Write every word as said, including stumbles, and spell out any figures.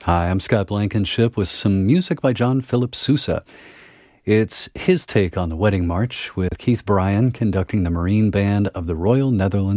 Hi, I'm Scott Blankenship with some music by John Philip Sousa. It's his take on the Wedding March, with Keith Bryan conducting the Marine Band of the Royal Netherlands